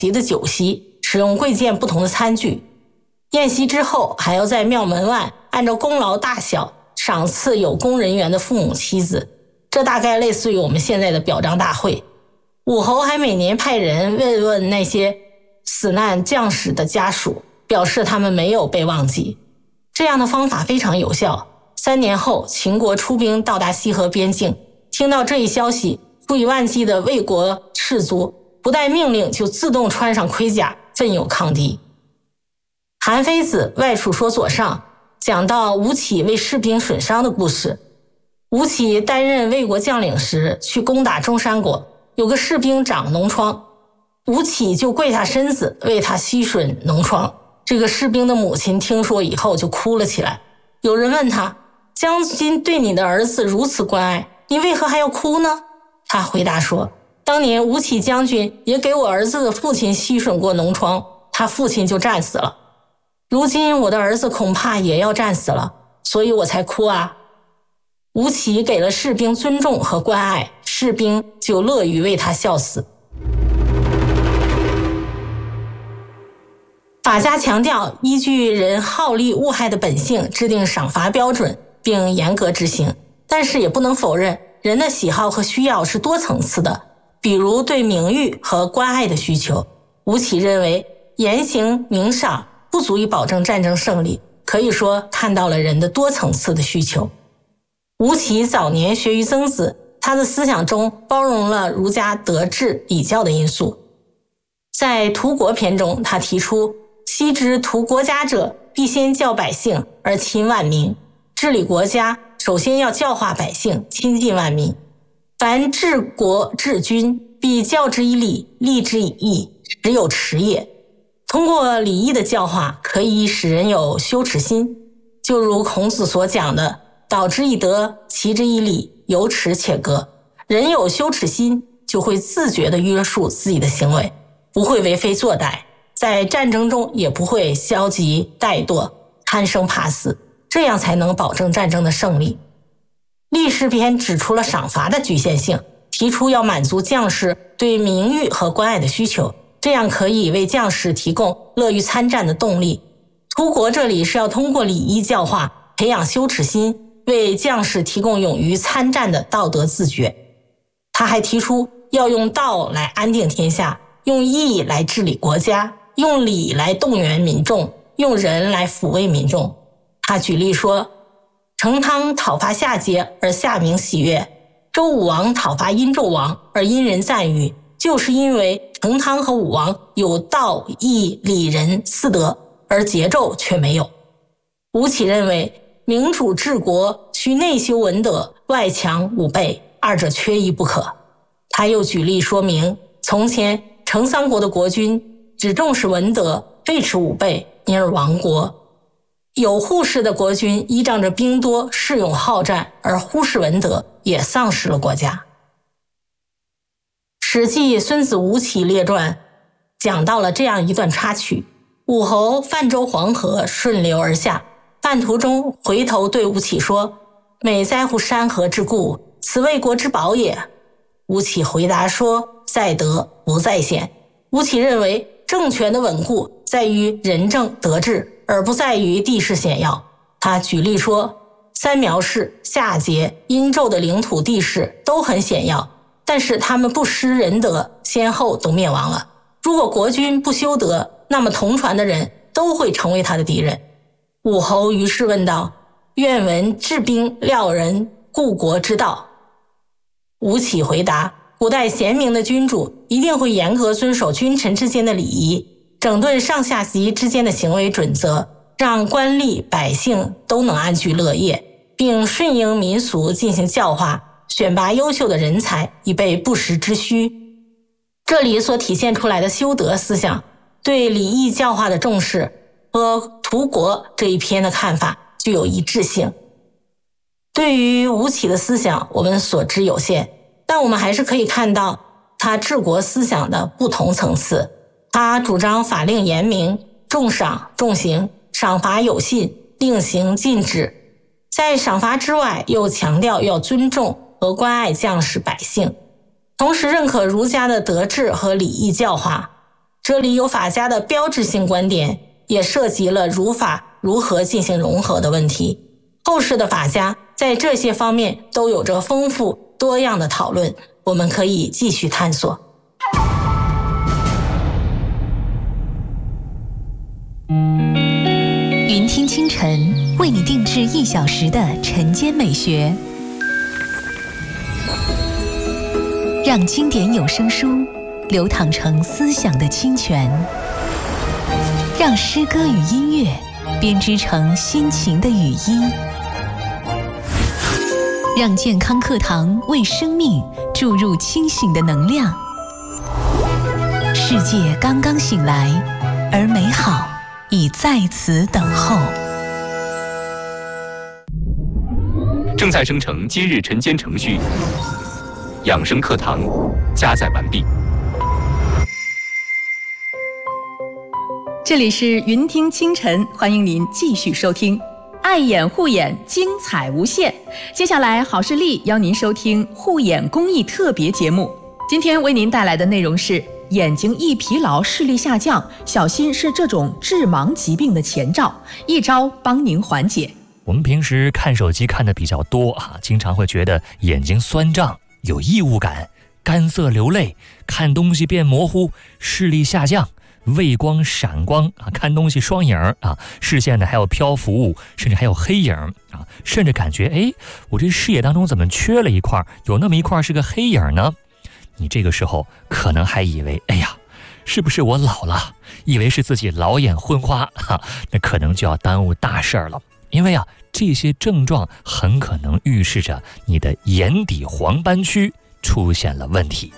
席的酒席，使用贵贱不同的餐具。宴席之后，还要在庙门外按照功劳大小赏赐有功人员的父母妻子，这大概类似于我们现在的表彰大会。武侯还每年派人慰问那些死难将士的家属，表示他们没有被忘记。这样的方法非常有效。3年后，秦国出兵到达西河边境，听到这一消息，数以万计的魏国士卒不待命令就自动穿上盔甲，奋勇抗敌。韩非子外储说左上讲到吴起为士兵损伤的故事。吴起担任魏国将领时，去攻打中山国，有个士兵长脓疮，吴起就跪下身子为他吸吮脓疮。这个士兵的母亲听说以后就哭了起来。有人问他，将军对你的儿子如此关爱，你为何还要哭呢？他回答说，当年吴起将军也给我儿子的父亲吸吮过脓疮，他父亲就战死了。如今我的儿子恐怕也要战死了，所以我才哭啊。吴起给了士兵尊重和关爱，士兵就乐于为他效死。法家强调依据人好利恶害的本性制定赏罚标准，并严格执行，但是也不能否认人的喜好和需要是多层次的，比如对名誉和关爱的需求。吴起认为严刑明赏不足以保证战争胜利，可以说看到了人的多层次的需求。吴起早年学于曾子，他的思想中包容了儒家德治礼教的因素。在图国篇中，他提出昔之图国家者，必先教百姓而亲万民。治理国家，首先要教化百姓，亲近万民。凡治国治军，必教之以礼，立之以义，实有耻也。通过礼义的教化，可以使人有羞耻心，就如孔子所讲的，导之以德，齐之以礼，有耻且格。人有羞耻心，就会自觉地约束自己的行为，不会为非作歹，在战争中也不会消极怠惰，贪生怕死，这样才能保证战争的胜利。历史篇指出了赏罚的局限性，提出要满足将士对名誉和关爱的需求，这样可以为将士提供乐于参战的动力。图国这里是要通过礼义教化，培养羞耻心，为将士提供勇于参战的道德自觉。他还提出要用道来安定天下，用义来治理国家，用礼来动员民众，用仁来抚慰民众。他举例说，成汤讨伐夏桀而夏民喜悦，周武王讨伐殷纣王而殷人赞誉，就是因为成汤和武王有道义礼仁四德，而桀纣却没有。吴起认为明主治国需内修文德，外强武备，二者缺一不可。他又举例说明，从前成三国的国君只重视文德，废弛武备，因而亡国。有护士的国君依仗着兵多，恃勇好战，而忽视文德，也丧失了国家。史记《孙子吴起列传》讲到了这样一段插曲：武侯泛舟黄河，顺流而下，半途中回头对吴起说，美哉乎山河之固，此魏国之宝也。吴起回答说，在德不在贤。吴起认为政权的稳固在于仁政德治，而不在于地势险要。他举例说，三苗氏、夏桀、殷纣的领土地势都很险要，但是他们不施仁德，先后都灭亡了。如果国君不修德，那么同传的人都会成为他的敌人。武侯于是问道，愿闻治兵料人固国之道。吴起回答，古代贤明的君主一定会严格遵守君臣之间的礼仪，整顿上下级之间的行为准则，让官吏百姓都能安居乐业，并顺应民俗进行教化，选拔优秀的人才，以备不时之需。这里所体现出来的修德思想，对礼义教化的重视和图国这一篇的看法具有一致性。对于吴起的思想，我们所知有限，但我们还是可以看到他治国思想的不同层次。他主张法令严明，重赏重刑，赏罚有信，令行禁止。在赏罚之外，又强调要尊重和关爱将士百姓，同时认可儒家的德治和礼义教化。 这里有法家的标志性观点，也涉及了儒法如何进行融合的问题。后世的法家在这些方面都有着丰富多样的讨论，我们可以继续探索。 云听清晨为你定制1小时的晨间美学，让经典有声书流淌成思想的清泉，让诗歌与音乐编织成心情的雨衣，让健康课堂为生命注入清醒的能量。世界刚刚醒来，而美好已在此等候。 正在生成今日晨间程序，养生课堂加载完毕。 这里是云听清晨，欢迎您继续收听。爱眼护眼，精彩无限。接下来，好视力邀您收听护眼公益特别节目。今天为您带来的内容是：眼睛易疲劳，视力下降，小心是这种致盲疾病的前兆，一招帮您缓解。 我们平时看手机看的比较多啊，经常会觉得眼睛酸胀，有异物感，干涩流泪，看东西变模糊，视力下降，畏光闪光啊，看东西双影啊，视线呢还有漂浮物，甚至还有黑影啊，甚至感觉我这视野当中怎么缺了一块，有那么一块是个黑影呢？你这个时候可能还以为是不是我老了，以为是自己老眼昏花那可能就要耽误大事儿了。因为这些症状很可能预示着你的眼底黄斑区出现了问题。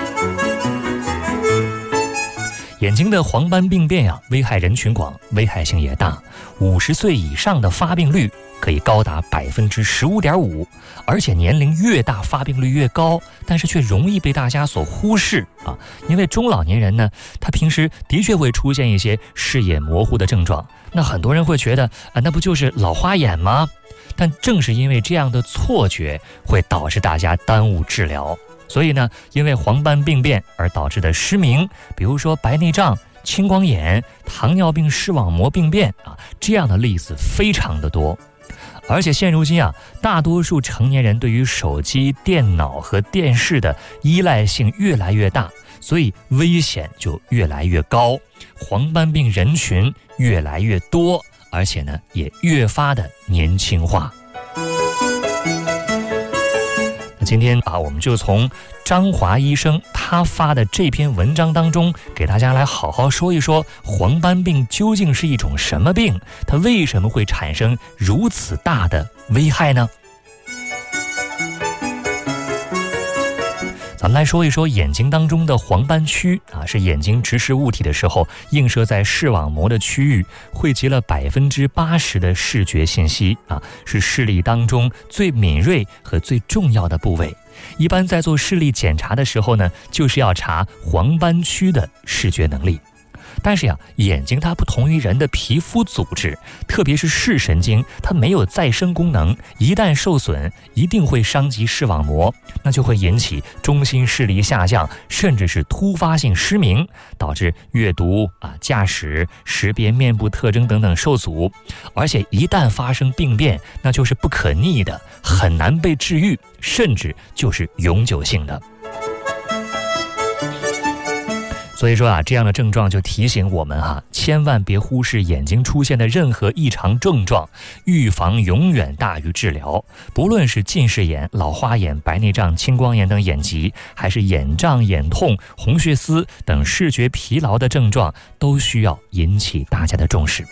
眼睛的黄斑病变危害人群广，危害性也大，50岁以上的发病率可以高达15.5%，而且年龄越大发病率越高，但是却容易被大家所忽视啊。因为中老年人呢，他平时的确会出现一些视野模糊的症状，那很多人会觉得那不就是老花眼吗？但正是因为这样的错觉，会导致大家耽误治疗。所以呢，因为黄斑病变而导致的失明，比如说白内障、青光眼、糖尿病视网膜病变这样的例子非常的多。而且现如今大多数成年人对于手机、电脑和电视的依赖性越来越大，所以危险就越来越高，黄斑病人群越来越多，而且呢也越发的年轻化。今天我们就从张华医生他发的这篇文章当中，给大家来好好说一说黄斑病究竟是一种什么病，它为什么会产生如此大的危害呢？咱们来说一说眼睛当中的黄斑区是眼睛直视物体的时候映射在视网膜的区域，汇集了80%的视觉信息是视力当中最敏锐和最重要的部位。一般在做视力检查的时候呢，就是要查黄斑区的视觉能力。但是眼睛它不同于人的皮肤组织，特别是视神经，它没有再生功能，一旦受损，一定会伤及视网膜，那就会引起中心视力下降，甚至是突发性失明，导致阅读、驾驶、识别面部特征等等受阻。而且一旦发生病变，那就是不可逆的，很难被治愈，甚至就是永久性的。所以说这样的症状就提醒我们千万别忽视眼睛出现的任何异常症状，预防永远大于治疗。不论是近视眼、老花眼、白内障、青光眼等眼疾，还是眼胀、眼痛、红血丝等视觉疲劳的症状，都需要引起大家的重视。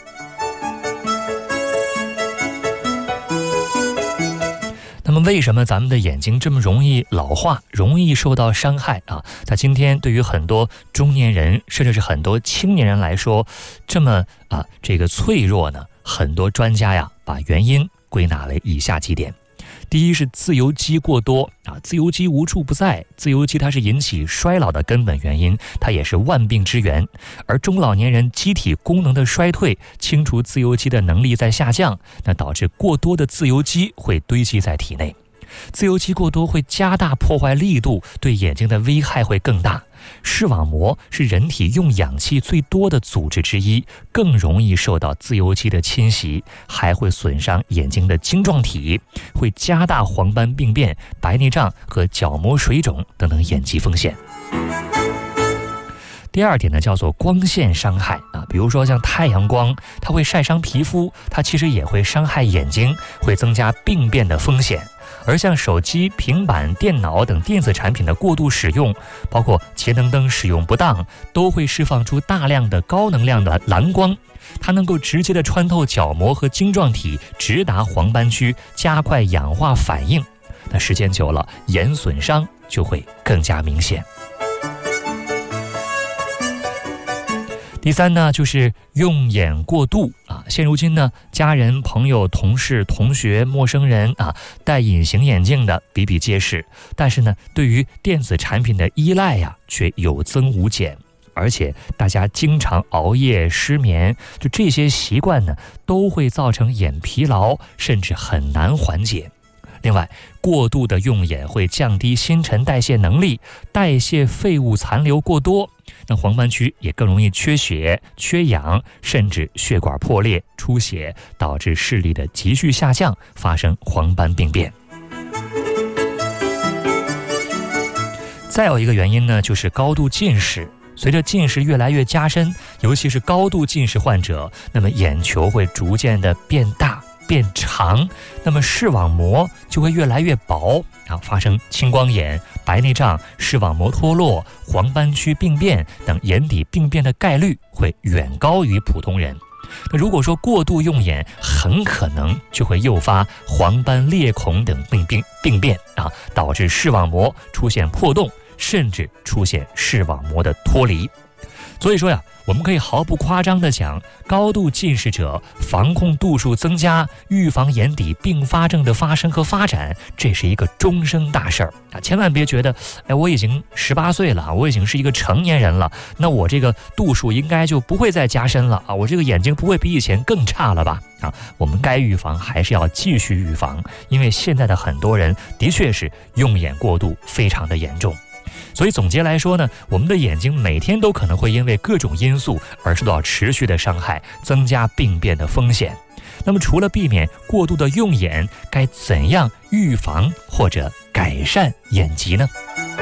那么为什么咱们的眼睛这么容易老化，容易受到伤害在今天对于很多中年人甚至是很多青年人来说这么这个脆弱呢？很多专家把原因归纳为以下几点。第一是自由基过多自由基无处不在，自由基它是引起衰老的根本原因，它也是万病之源。而中老年人机体功能的衰退，清除自由基的能力在下降，那导致过多的自由基会堆积在体内。 自由基过多会加大破坏力度，对眼睛的危害会更大。视网膜是人体用氧气最多的组织之一，更容易受到自由基的侵袭，还会损伤眼睛的晶状体，会加大黄斑病变、白内障和角膜水肿等等眼疾风险。第二点呢，叫做光线伤害啊，比如说像太阳光，它会晒伤皮肤，它其实也会伤害眼睛，会增加病变的风险。而像手机、平板、电脑等电子产品的过度使用，包括节能灯使用不当，都会释放出大量的高能量的蓝光，它能够直接的穿透角膜和晶状体，直达黄斑区，加快氧化反应。那时间久了，眼损伤就会更加明显。第三呢，就是用眼过度啊。现如今呢，家人、朋友、同事、同学、陌生人啊，戴隐形眼镜的比比皆是。但是呢，对于电子产品的依赖呀，却有增无减。而且大家经常熬夜、失眠，就这些习惯呢，都会造成眼疲劳，甚至很难缓解。另外，过度的用眼会降低新陈代谢能力，代谢废物残留过多，那黄斑区也更容易缺血、缺氧，甚至血管破裂、出血，导致视力的急剧下降，发生黄斑病变。再有一个原因呢，就是高度近视。随着近视越来越加深，尤其是高度近视患者，那么眼球会逐渐的变大、变长，那么视网膜就会越来越薄啊，发生青光眼、白内障、视网膜脱落、黄斑区病变等眼底病变的概率会远高于普通人。那如果说过度用眼，很可能就会诱发黄斑裂孔等病变啊，导致视网膜出现破洞，甚至出现视网膜的脱离。所以说呀，我们可以毫不夸张地讲，高度近视者防控度数增加，预防眼底并发症的发生和发展，这是一个终生大事儿啊！千万别觉得，我已经18岁了，我已经是一个成年人了，那我这个度数应该就不会再加深了啊，我这个眼睛不会比以前更差了吧？啊，我们该预防还是要继续预防，因为现在的很多人的确是用眼过度，非常的严重。所以总结来说呢，我们的眼睛每天都可能会因为各种因素而受到持续的伤害，增加病变的风险。那么除了避免过度的用眼，该怎样预防或者改善眼疾呢？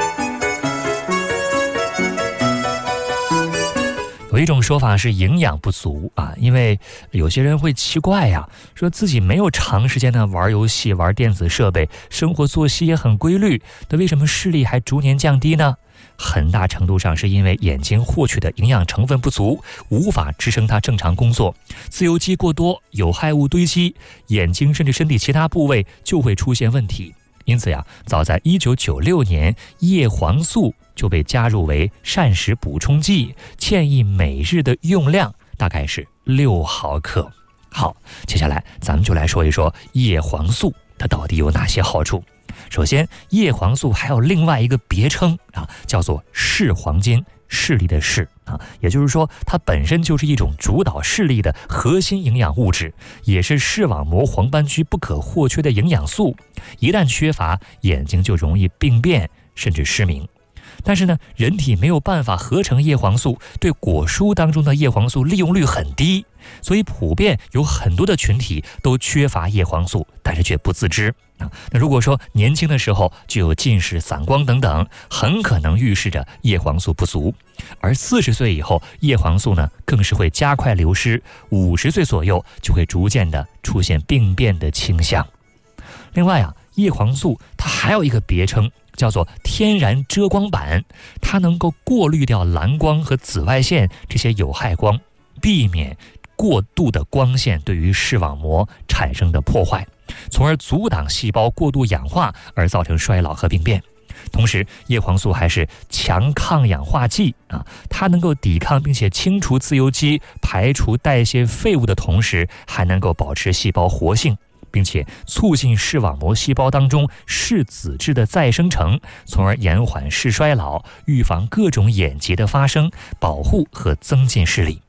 有一种说法是营养不足啊，因为有些人会奇怪呀，说自己没有长时间的玩游戏、玩电子设备，生活作息也很规律，那为什么视力还逐年降低呢？很大程度上是因为眼睛获取的营养成分不足，无法支撑它正常工作，自由基过多，有害物堆积，眼睛甚至身体其他部位就会出现问题。因此呀，早在1996年，叶黄素就被加入为膳食补充剂，建议每日的用量大概是6毫克。好，接下来咱们就来说一说叶黄素它到底有哪些好处。首先，叶黄素还有另外一个别称啊，叫做视黄金，视力的视啊，也就是说它本身就是一种主导视力的核心营养物质，也是视网膜黄斑区不可或缺的营养素。一旦缺乏，眼睛就容易病变，甚至失明。但是呢，人体没有办法合成叶黄素，对果蔬当中的叶黄素利用率很低，所以普遍有很多的群体都缺乏叶黄素，但是却不自知啊。那如果说年轻的时候就有近视、散光等等，很可能预示着叶黄素不足。而40岁以后，叶黄素呢更是会加快流失，50岁左右就会逐渐的出现病变的倾向。另外啊，叶黄素它还有一个别称，叫做天然遮光板，它能够过滤掉蓝光和紫外线这些有害光，避免过度的光线对于视网膜产生的破坏，从而阻挡细胞过度氧化而造成衰老和病变。同时，叶黄素还是强抗氧化剂啊，它能够抵抗并且清除自由基，排除代谢废物的同时，还能够保持细胞活性，并且促进视网膜细胞当中视紫质的再生成，从而延缓视衰老，预防各种眼疾的发生，保护和增进视力。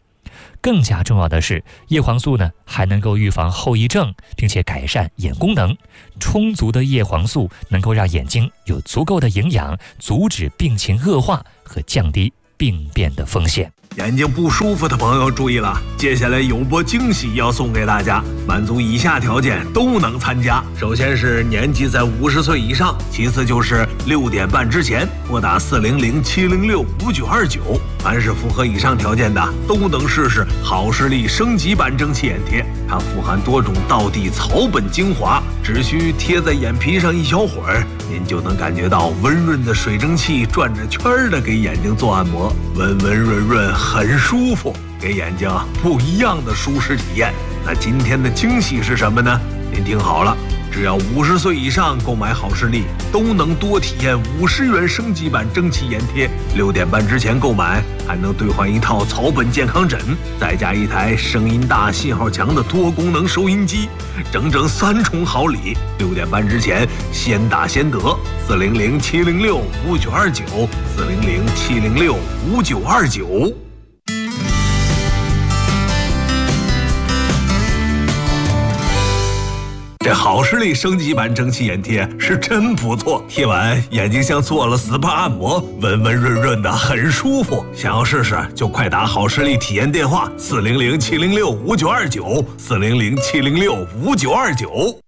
更加重要的是，叶黄素呢还能够预防后遗症，并且改善眼功能。充足的叶黄素能够让眼睛有足够的营养，阻止病情恶化和降低病变的风险。 眼睛不舒服的朋友注意了，接下来有波惊喜要送给大家，满足以下条件都能参加。首先是年纪在50岁以上，其次就是6点半之前拨打400-706-5929。凡是符合以上条件的，都能试试好视力升级版蒸汽眼贴。它富含多种道地草本精华，只需贴在眼皮上一小会儿，您就能感觉到温润的水蒸气转着圈的给眼睛做按摩，温温润润，很舒服，给眼睛不一样的舒适体验。那今天的惊喜是什么呢？您听好了，只要50岁以上购买好视力，都能多体验50元升级版蒸汽眼贴。6点半之前购买，还能兑换一套草本健康枕，再加一台声音大、信号强的多功能收音机，整整3重好礼。6点半之前先打先得，400-706-5929，400-706-5929。这好视力升级版蒸汽眼贴是真不错，贴完眼睛像做了 SPA 按摩，温温润润的，很舒服。想要试试就快打好视力体验电话400-706-5929，400-706-5929。